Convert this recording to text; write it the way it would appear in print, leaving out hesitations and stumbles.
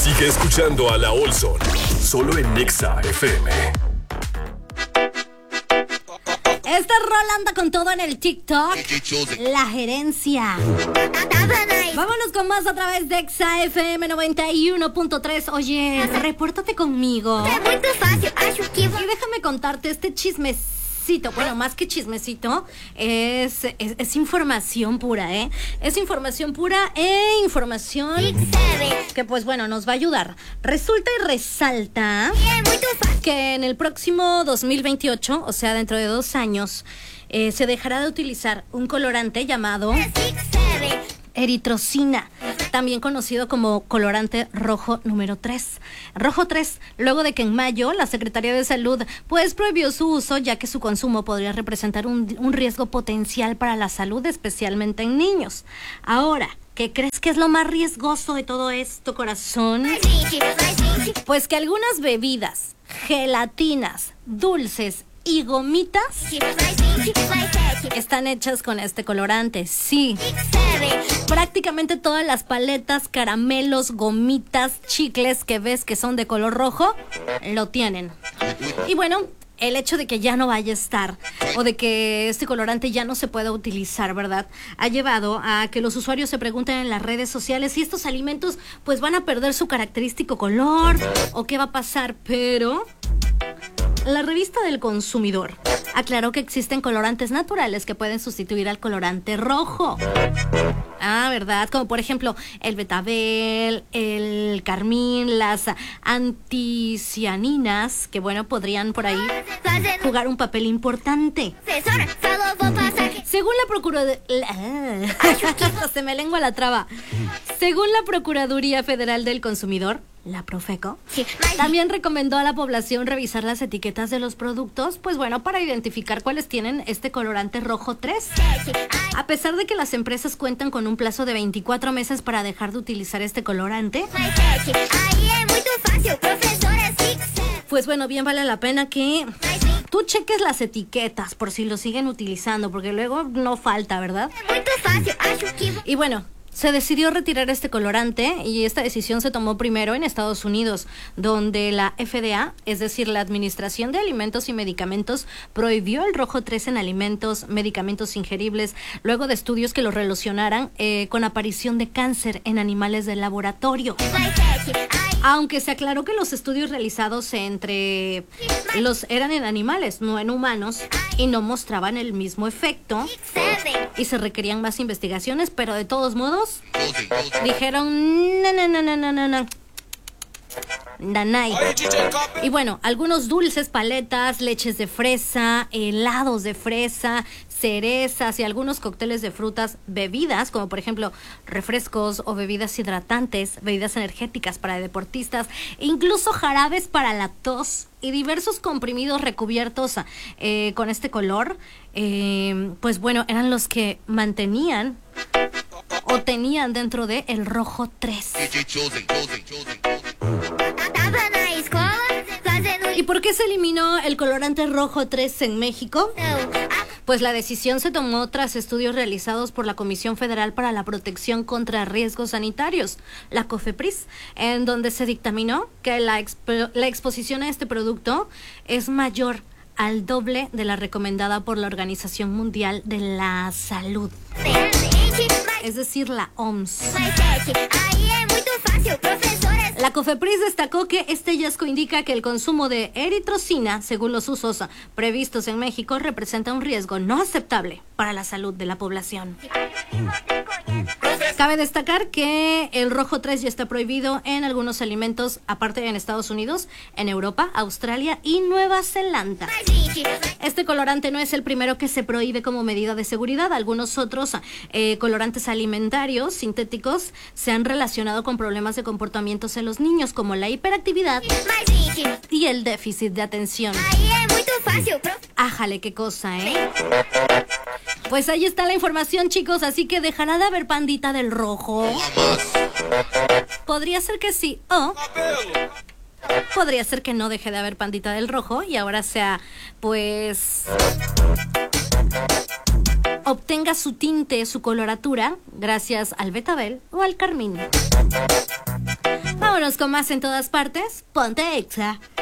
Sigue escuchando a La Olson, solo en Nexa FM. Esta rola anda con todo en el TikTok. La gerencia. Vámonos con más a través de Nexa FM 91.3. Oye, repórtate conmigo. Y déjame contarte este chismecito. Bueno, más que chismecito, es información pura, ¿eh? Es información pura información que, pues bueno, nos va a ayudar. Resulta y resalta que en el próximo 2028, o sea, dentro de 2 años, se dejará de utilizar un colorante llamado eritrocina, también conocido como colorante rojo número 3. Rojo 3, luego de que en mayo la Secretaría de Salud pues prohibió su uso, ya que su consumo podría representar un riesgo potencial para la salud, especialmente en niños. Ahora, ¿qué crees que es lo más riesgoso de todo esto, corazón? Pues que algunas bebidas, gelatinas, dulces y gomitas están hechas con este colorante. Sí, prácticamente todas las paletas, caramelos, gomitas, chicles que ves que son de color rojo, lo tienen. Y bueno, el hecho de que ya no vaya a estar o de que este colorante ya no se pueda utilizar, ¿verdad?, ha llevado a que los usuarios se pregunten en las redes sociales si estos alimentos pues van a perder su característico color o qué va a pasar. Pero la revista del Consumidor aclaró que existen colorantes naturales que pueden sustituir al colorante rojo. ¿Verdad? Como por ejemplo el betabel, el carmín, las anticianinas, que bueno, podrían por ahí jugar un papel importante. Según la Procuraduría... Se me lengua la traba. Según la Procuraduría Federal del Consumidor, la Profeco, también recomendó a la población revisar las etiquetas de los productos, pues bueno, para identificar cuáles tienen este colorante rojo 3. A pesar de que las empresas cuentan con un plazo de 24 meses para dejar de utilizar este colorante, pues bueno, bien vale la pena que tú cheques las etiquetas por si lo siguen utilizando, porque luego no falta, ¿verdad? Y bueno, se decidió retirar este colorante y esta decisión se tomó primero en Estados Unidos, donde la FDA, es decir, la Administración de Alimentos y Medicamentos, prohibió el rojo 3 en alimentos, medicamentos ingeribles, luego de estudios que lo relacionaran con aparición de cáncer en animales de laboratorio. Aunque se aclaró que los estudios realizados eran en animales, no en humanos, y no mostraban el mismo efecto y se requerían más investigaciones, pero de todos modos dijeron no. Danay. Y bueno, algunos dulces, paletas, leches de fresa, helados de fresa, cerezas y algunos cócteles de frutas, bebidas como por ejemplo refrescos o bebidas hidratantes, bebidas energéticas para deportistas, incluso jarabes para la tos y diversos comprimidos recubiertos con este color, pues bueno, eran los que mantenían o tenían dentro de el rojo 3. ¿Y por qué se eliminó el colorante rojo 3 en México? Pues la decisión se tomó tras estudios realizados por la Comisión Federal para la Protección contra Riesgos Sanitarios, la COFEPRIS, en donde se dictaminó que la exposición a este producto es mayor al doble de la recomendada por la Organización Mundial de la Salud, es decir, la OMS. La COFEPRIS destacó que este hallazgo indica que el consumo de eritrocina, según los usos previstos en México, representa un riesgo no aceptable para la salud de la población. Cabe destacar que el rojo 3 ya está prohibido en algunos alimentos, aparte en Estados Unidos, en Europa, Australia y Nueva Zelanda. Este colorante no es el primero que se prohíbe como medida de seguridad. Algunos otros colorantes alimentarios sintéticos se han relacionado con problemas de comportamientos en los niños, como la hiperactividad y el déficit de atención. Ájale, qué cosa, ¿eh? Pues ahí está la información, chicos, así que dejará de haber pandita del rojo. Podría ser que sí, o podría ser que no deje de haber pandita del rojo y ahora sea, pues, obtenga su tinte, su coloratura, gracias al betabel o al carmín. Vamos Vámonos con más en todas partes. Ponte Exa.